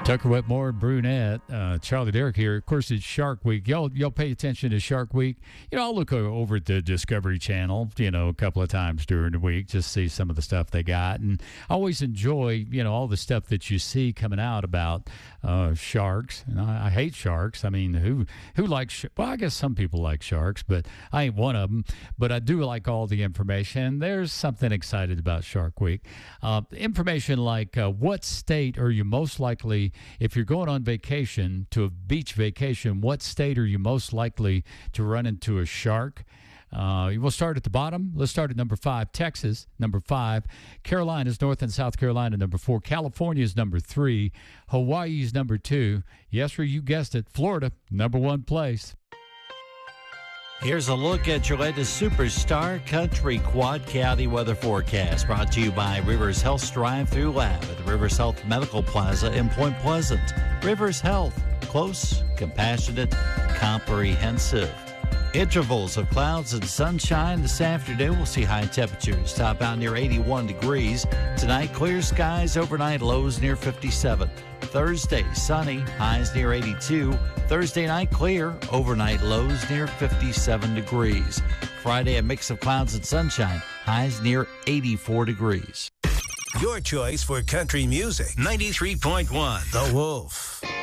Tucker Wetmore, Brunette, Charlie Derrick here. Of course, it's Shark Week. Y'all pay attention to Shark Week. I'll look over at the Discovery Channel, a couple of times during the week, just see some of the stuff they got. And I always enjoy, all the stuff that you see coming out about sharks. And I hate sharks. I mean, who likes, well, I guess some people like sharks, but I ain't one of them. But I do like all the information. There's something excited about Shark Week. Information like what state are you most likely, if you're going on vacation, to a beach vacation, what state are you most likely to run into a shark? We'll start at the bottom. Let's start at number 5, Texas, number 5. Carolinas, North and South Carolina, number 4. California is number 3. Hawaii is number 2. Yes, sir, you guessed it. Florida, number 1 place. Here's a look at your latest Superstar Country Quad County weather forecast, brought to you by Rivers Health's Drive-Thru Lab at the Rivers Health Medical Plaza in Point Pleasant. Rivers Health, close, compassionate, comprehensive. Intervals of clouds and sunshine this afternoon. We'll see high temperatures top out near 81 degrees. Tonight, clear skies overnight, lows near 57. Thursday, sunny, highs near 82. Thursday night, clear, overnight lows near 57 degrees. Friday, a mix of clouds and sunshine, highs near 84 degrees. Your choice for country music. 93.1 The Wolf.